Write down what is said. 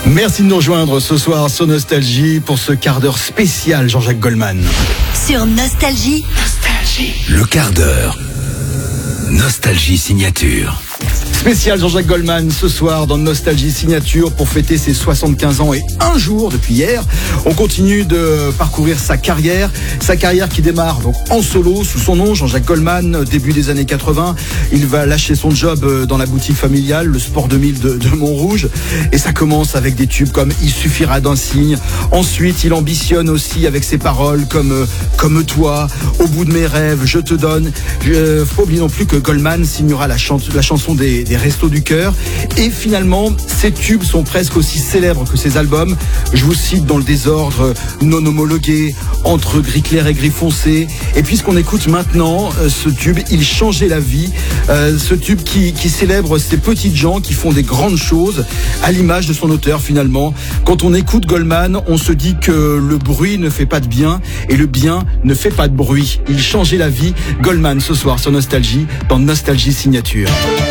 Merci de nous rejoindre ce soir sur Nostalgie pour ce quart d'heure spécial Jean-Jacques Goldman. Sur Nostalgie. Le quart d'heure. Nostalgie signature. Spécial Jean-Jacques Goldman ce soir dans Nostalgie Signature pour fêter ses 75 ans et un jour depuis hier. On continue de parcourir sa carrière qui démarre donc en solo sous son nom Jean-Jacques Goldman. Début des années 80, il va lâcher son job dans la boutique familiale, le Sport 2000 de Montrouge, et ça commence avec des tubes comme Il suffira d'un signe. Ensuite, il ambitionne aussi avec ses paroles comme toi, Au bout de mes rêves, Je te donne. Faut pas oublier non plus que Goldman signera la chanson des Restos du Cœur. Et finalement, ces tubes sont presque aussi célèbres que ces albums. Je vous cite dans le désordre Non homologué, Entre gris clair et gris foncé. Et puisqu'on écoute maintenant ce tube, Il changeait la vie. Ce tube qui célèbre ces petites gens qui font des grandes choses, à l'image de son auteur finalement. Quand on écoute Goldman, on se dit que le bruit ne fait pas de bien et le bien ne fait pas de bruit. Il changeait la vie. Goldman ce soir sur Nostalgie, dans Nostalgie Signature.